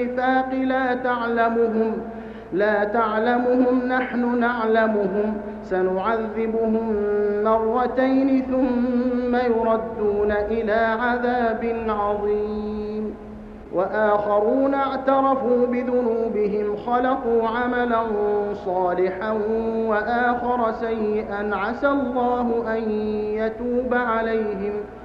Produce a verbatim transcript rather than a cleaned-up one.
الميثاق لا تعلمهم لا تعلمهم نحن نعلمهم سنعذبهم مرتين ثم يردون إلى عذاب عظيم. وآخرون اعترفوا بذنوبهم خلقوا عملا صالحا وآخر سيئا عسى الله أن يتوب عليهم